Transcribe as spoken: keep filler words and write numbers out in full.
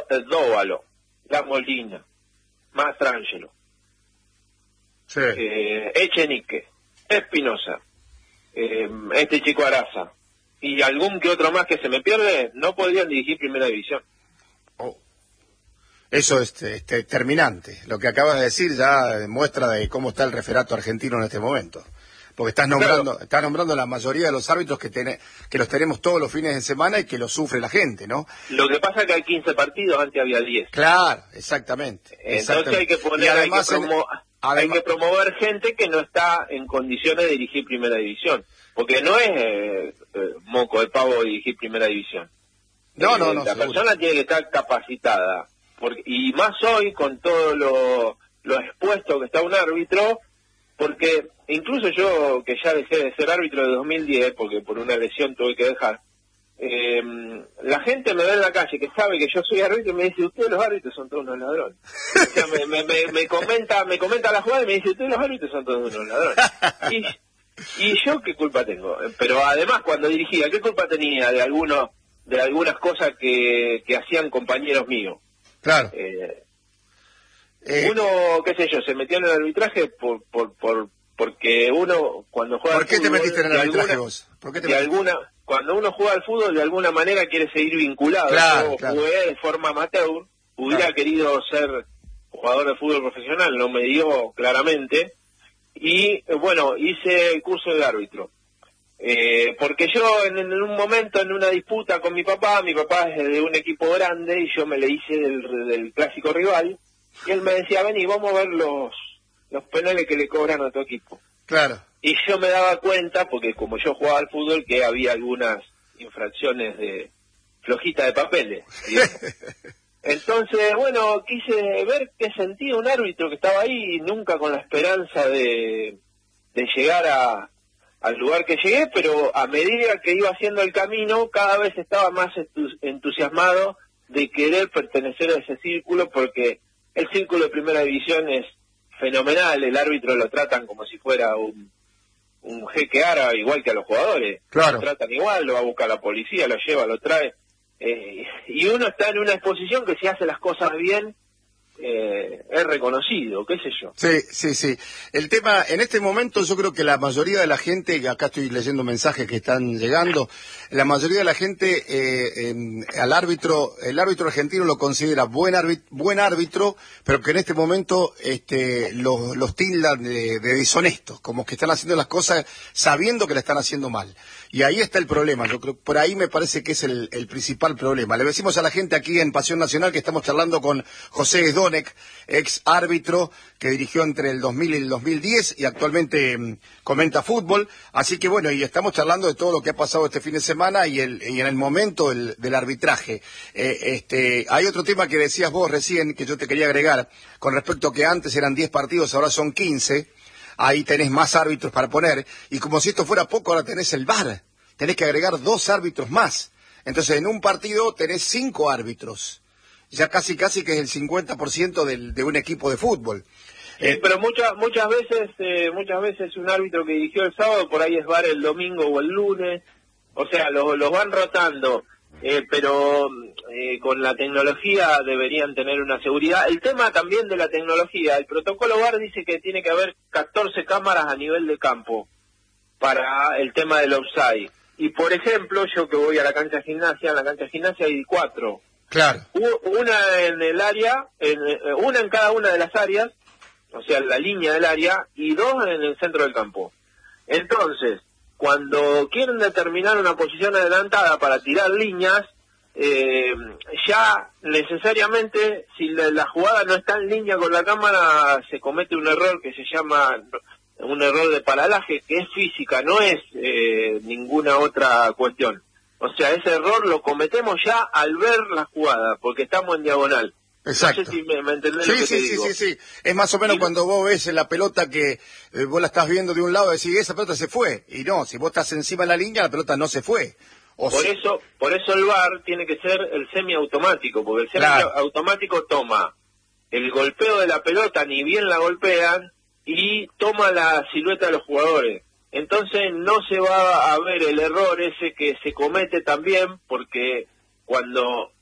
Dóvalo, La Molina, Mastrangelo, sí. eh, Echenique, Espinosa, eh, este chico Araza, y algún que otro más que se me pierde, no podrían dirigir Primera División. Oh. Eso es este, determinante. Lo que acabas de decir ya demuestra de cómo está el referato argentino en este momento. Porque estás nombrando, claro. estás nombrando la mayoría de los árbitros que tiene, que los tenemos todos los fines de semana y que los sufre la gente, ¿no? Lo que pasa es que hay quince partidos, antes había diez. Claro, exactamente. Entonces exactamente. hay que poner, además, hay, que promo en, hay además, que promover gente que no está en condiciones de dirigir Primera División. Porque no es eh, eh, moco de pavo dirigir Primera División. No, eh, no, no. La seguro. persona tiene que estar capacitada. Porque, y más hoy con todo lo, lo expuesto que está un árbitro, porque incluso yo, que ya dejé de ser árbitro de dos mil diez, porque por una lesión tuve que dejar, eh, la gente me ve en la calle que sabe que yo soy árbitro y me dice, ustedes los árbitros son todos unos ladrones. O sea, me, me, me, me comenta me comenta la jugada y me dice, ustedes los árbitros son todos unos ladrones. Y, y yo, ¿qué culpa tengo? Pero además, cuando dirigía, ¿qué culpa tenía de algunos de algunas cosas que, que hacían compañeros míos? Claro. Eh, Eh, uno, qué sé yo, se metió en el arbitraje por por por porque uno cuando juega ¿Por qué al fútbol, te metiste en el arbitraje alguna, vos? ¿Por qué te de metiste? alguna cuando uno juega al fútbol de alguna manera quiere seguir vinculado. Claro, yo claro. jugué de forma amateur, hubiera Claro. querido ser jugador de fútbol profesional, no me dio claramente, y eh, bueno, hice el curso de árbitro. Eh, porque yo en, en un momento, en una disputa con mi papá, mi papá es de un equipo grande y yo me le hice del, del clásico rival, y él me decía, vení, vamos a ver los, los penales que le cobran a tu equipo. Claro. Y yo me daba cuenta, porque como yo jugaba al fútbol, que había algunas infracciones de flojita de papeles, digamos. Entonces, bueno, quise ver qué sentía un árbitro que estaba ahí, nunca con la esperanza de, de llegar a al lugar que llegué, pero a medida que iba haciendo el camino, cada vez estaba más entusiasmado de querer pertenecer a ese círculo, porque el círculo de Primera División es fenomenal, el árbitro lo tratan como si fuera un, un jeque árabe, igual que a los jugadores. Claro. Lo tratan igual, lo va a buscar la policía, lo lleva, lo trae, eh, y uno está en una exposición que si hace las cosas bien, Eh, es reconocido, qué sé yo. Sí, sí, sí. El tema, en este momento yo creo que la mayoría de la gente, y acá estoy leyendo mensajes que están llegando, la mayoría de la gente eh, eh, al árbitro, el árbitro argentino lo considera buen árbitro, buen árbitro, pero que en este momento este, los, los tildan de, de deshonestos, como que están haciendo las cosas sabiendo que la están haciendo mal. Y ahí está el problema, yo creo, por ahí me parece que es el, el principal problema. Le decimos a la gente aquí en Pasión Nacional que estamos charlando con José Sdonek, ex árbitro que dirigió entre el dos mil y el dos mil diez y actualmente mmm, comenta fútbol. Así que bueno, y estamos charlando de todo lo que ha pasado este fin de semana y, el, y en el momento el, del arbitraje. Eh, este, hay otro tema que decías vos recién que yo te quería agregar con respecto a que antes eran diez partidos, ahora son quince. Ahí tenés más árbitros para poner, y como si esto fuera poco, ahora tenés el V A R, tenés que agregar dos árbitros más. Entonces, en un partido tenés cinco árbitros, ya casi casi que es el cincuenta por ciento del, de un equipo de fútbol. Sí, eh, pero muchas muchas veces eh, muchas veces un árbitro que dirigió el sábado, por ahí es V A R el domingo o el lunes, o sea, los, los van rotando. Eh, pero eh, con la tecnología deberían tener una seguridad. El tema también de la tecnología, el protocolo V A R dice que tiene que haber catorce cámaras a nivel de campo para el tema del offside. Y por ejemplo, yo que voy a la cancha de gimnasia, en la cancha de gimnasia hay cuatro. Claro. Una en el área, en, una en cada una de las áreas, o sea, la línea del área, y dos en el centro del campo. Entonces, cuando quieren determinar una posición adelantada para tirar líneas, eh, ya necesariamente, si la, la jugada no está en línea con la cámara, se comete un error que se llama un error de paralaje, que es física, no es eh, ninguna otra cuestión. O sea, ese error lo cometemos ya al ver la jugada, porque estamos en diagonal. Exacto. No sé si me, me entendés sí, lo que sí, te sí, digo. sí, sí. Es más o menos y, cuando vos ves la pelota que eh, vos la estás viendo de un lado y decís, esa pelota se fue. Y no, si vos estás encima de la línea, la pelota no se fue. O por si... eso por eso el V A R tiene que ser el semiautomático, porque el semiautomático claro. toma el golpeo de la pelota, ni bien la golpean, y toma la silueta de los jugadores. Entonces no se va a ver el error ese que se comete también, porque cuando